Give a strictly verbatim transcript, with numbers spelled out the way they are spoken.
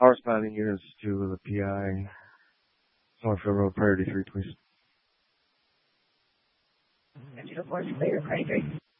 All responding units to the P I. Summerfield Road, priority three, please. Two four clear, priority three.